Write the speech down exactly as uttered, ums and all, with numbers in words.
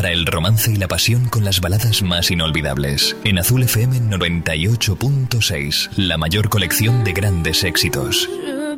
para el romance y la pasión con las baladas más inolvidables. En Azul F M noventa y ocho punto seis, la mayor colección de grandes éxitos.